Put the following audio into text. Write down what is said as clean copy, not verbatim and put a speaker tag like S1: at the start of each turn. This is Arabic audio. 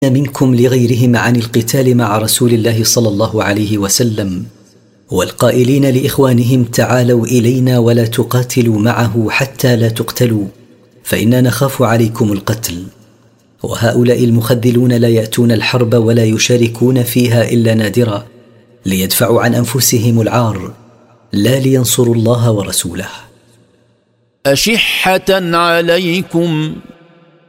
S1: منكم لغيرهم عن القتال مع رسول الله صلى الله عليه وسلم، والقائلين لإخوانهم تعالوا إلينا ولا تقاتلوا معه حتى لا تقتلوا فإنا نخاف عليكم القتل. وهؤلاء المخذلون لا يأتون الحرب ولا يشاركون فيها إلا نادرا ليدفعوا عن أنفسهم العار لا لينصروا الله ورسوله.
S2: أشحة عليكم